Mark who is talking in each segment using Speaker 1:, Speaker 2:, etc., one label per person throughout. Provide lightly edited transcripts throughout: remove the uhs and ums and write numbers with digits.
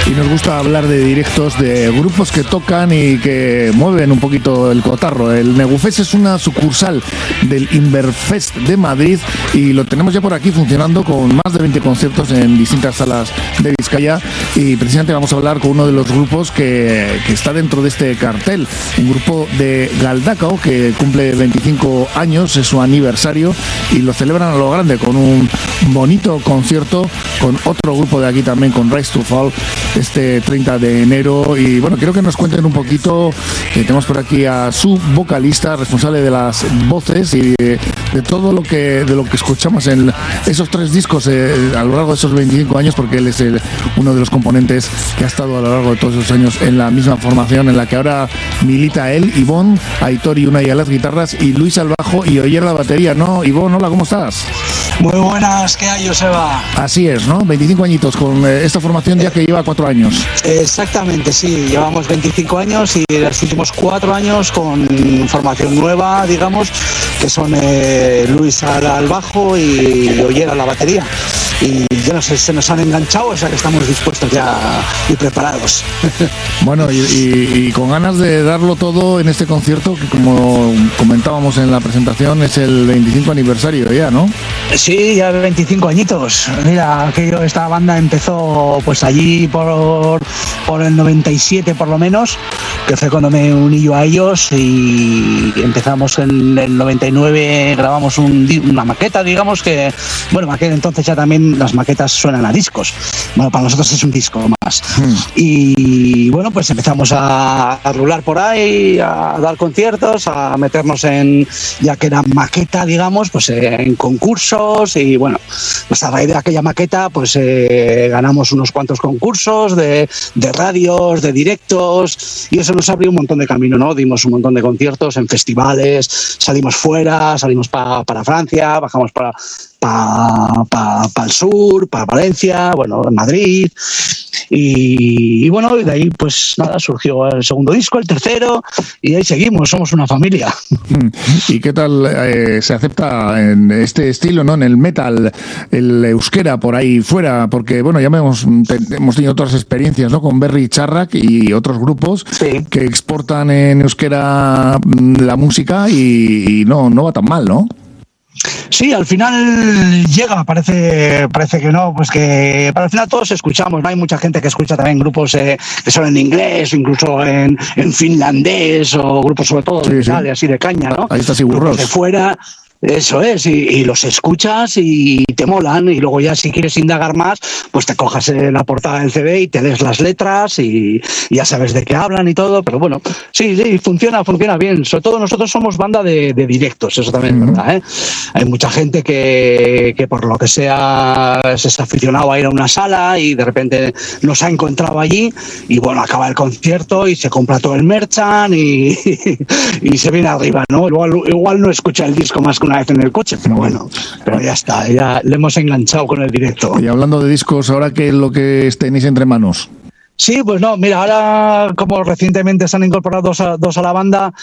Speaker 1: y nos gusta hablar de directos, de grupos que tocan y que mueven un poquito el cotarro. El Negufest es una sucursal del Inverfest de Madrid y lo tenemos ya por aquí funcionando con más de 20 conciertos en distintas salas de Vizcaya, y precisamente vamos a hablar con uno de los grupos que está dentro de este cartel, un grupo de Galdakao que cumple 25 años, es su aniversario y lo celebran a lo grande con un bonito concierto con otro grupo de aquí también, con Rise to Fall, este 30 de enero. Y bueno, quiero que nos cuenten un poquito, tenemos por aquí a su vocalista, responsable de las voces y de todo lo que escuchamos en esos 3 discos a lo largo de esos 25 años, porque él es uno de los componentes que ha estado a lo largo de todos esos años en la misma formación en la que ahora milita él, Ivonne, Aitor y Unai a las guitarras y Luis al bajo y Oyer a la batería, ¿no? Ivonne, hola, ¿cómo estás?
Speaker 2: Muy buenas, ¿qué hay, Joseba?
Speaker 1: Así es, ¿no? 25 añitos con esta formación ya que lleva 4 años.
Speaker 2: Exactamente, sí, llevamos 25 años y los últimos 4 años con formación nueva, digamos, que son Luis al bajo y Oyer a la batería. Y yo no sé, se nos han enganchado, o sea que estamos dispuestos ya y preparados.
Speaker 1: Bueno, y con ganas de darlo todo en este concierto, que como comentábamos en la presentación, es el 25 aniversario ya, ¿no?
Speaker 2: Sí, ya 25 añitos. Mira, esta banda empezó pues allí por el 97 por lo menos, que fue cuando me uní yo a ellos, y empezamos en el 99, grabamos una maqueta, digamos que, bueno, aquel entonces ya también las maquetas suenan a discos. Bueno, para nosotros es un disco más. Y bueno, pues empezamos a rular por ahí, a dar conciertos, a meternos ya que era maqueta, digamos, pues en concursos, y bueno, pues a raíz de aquella maqueta, pues ganamos unos cuantos concursos de radios, de directos, y eso nos abrió un montón de camino, ¿no? Dimos un montón de conciertos en festivales, salimos fuera, salimos para Francia, bajamos para el sur, para Valencia, bueno, en Madrid, y bueno, y de ahí pues nada, surgió el segundo disco, el tercero, y ahí seguimos, somos una familia.
Speaker 1: ¿Y qué tal se acepta en este estilo, ¿no? En el metal, el euskera por ahí fuera? Porque bueno, ya hemos tenido otras experiencias, ¿no? Con Berri Charrak y otros grupos, sí, que exportan en euskera la música y no va tan mal, ¿no?
Speaker 2: Sí, al final llega, parece que no, pues que para el final todos escuchamos, ¿no? Hay mucha gente que escucha también grupos que son en inglés, o incluso en finlandés, o grupos sobre todo de metal, así de caña, ¿no?
Speaker 1: Ahí está Sigur Rós.
Speaker 2: De fuera. Eso es, y los escuchas y te molan, y luego ya si quieres indagar más, pues te cojas la portada del CD y te des las letras y ya sabes de qué hablan y todo, pero bueno, sí, funciona bien. Sobre todo nosotros somos banda de directos, eso también es verdad, ¿eh? Hay mucha gente que por lo que sea se está aficionado a ir a una sala y de repente nos ha encontrado allí y bueno, acaba el concierto y se compra todo el merchan y se viene arriba, ¿no? Igual no escucha el disco más que una vez en el coche, pero bueno, pero ya está, ya le hemos enganchado con el directo.
Speaker 1: Y hablando de discos, ¿ahora qué es lo que tenéis entre manos?
Speaker 2: Sí, pues no, mira, ahora como recientemente se han incorporado dos a la banda,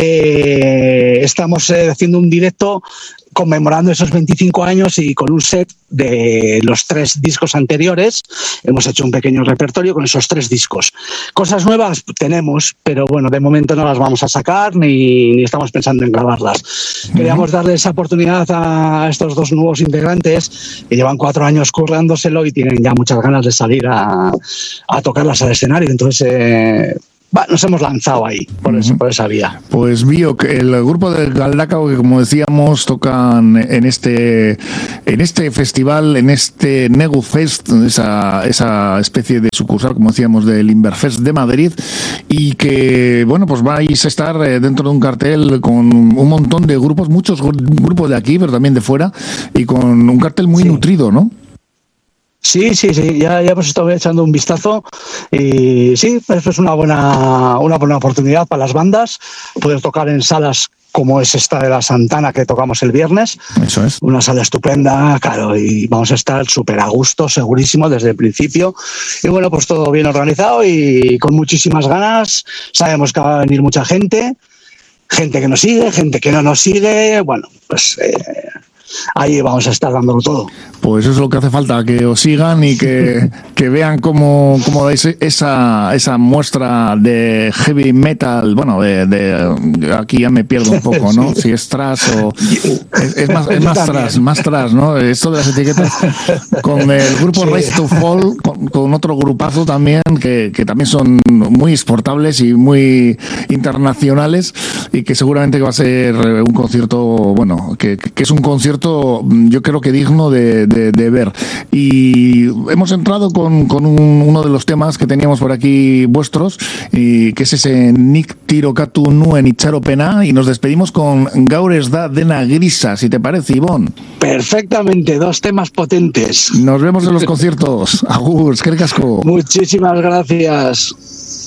Speaker 2: estamos haciendo un directo conmemorando esos 25 años y con un set de los 3 discos anteriores. Hemos hecho un pequeño repertorio con esos 3 discos. Cosas nuevas tenemos, pero bueno, de momento no las vamos a sacar ni estamos pensando en grabarlas. Queríamos darle esa oportunidad a estos 2 nuevos integrantes que llevan 4 años currándoselo y tienen ya muchas ganas de salir a tocarlas al escenario. Entonces, nos hemos lanzado ahí, por esa vía.
Speaker 1: Pues vio que el grupo de Galdakao, que como decíamos, tocan en este festival, en este Negufest, esa especie de sucursal, como decíamos, del Inverfest de Madrid, y que, bueno, pues vais a estar dentro de un cartel con un montón de grupos, muchos grupos de aquí, pero también de fuera, y con un cartel muy nutrido, ¿no?
Speaker 2: Sí, ya hemos estado echando un vistazo y sí, eso es una buena oportunidad para las bandas, poder tocar en salas como es esta de la Santana que tocamos el viernes.
Speaker 1: Eso es.
Speaker 2: Una sala estupenda, claro, y vamos a estar súper a gusto, segurísimo, desde el principio. Y bueno, pues todo bien organizado y con muchísimas ganas. Sabemos que va a venir mucha gente que nos sigue, gente que no nos sigue. Bueno, pues ahí vamos a estar dándolo todo.
Speaker 1: Pues eso es lo que hace falta, que os sigan y que vean cómo dais esa muestra de heavy metal. Bueno, aquí ya me pierdo un poco, ¿no? Sí. Si es thrash o... Es más thrash, ¿no? Esto de las etiquetas. Con el grupo Rise to Fall, con otro grupazo también, que también son muy exportables y muy internacionales, y que seguramente que va a ser un concierto, bueno, que es un concierto, yo creo que digno de ver. Y hemos entrado con uno de los temas que teníamos por aquí vuestros, y que es ese Nik tirokatu nuen itxaropena, y nos despedimos con Gaur ez da dena grisa, si te parece, Ivonne.
Speaker 2: Perfectamente, 2 temas potentes.
Speaker 1: Nos vemos en los conciertos. Agur, eskerrik asko.
Speaker 2: Muchísimas gracias.